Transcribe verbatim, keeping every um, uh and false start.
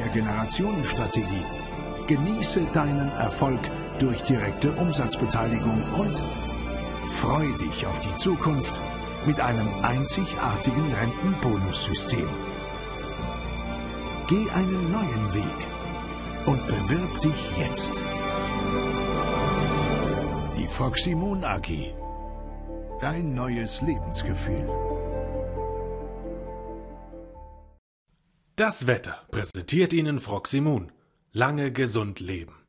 Mehrgenerationenstrategie. Genieße deinen Erfolg durch direkte Umsatzbeteiligung und freu dich auf die Zukunft mit einem einzigartigen Rentenbonussystem. Geh einen neuen Weg und bewirb dich jetzt. Die Foxy-Moon A G. Dein neues Lebensgefühl. Das Wetter präsentiert Ihnen Foxy-Moon. Lange gesund leben.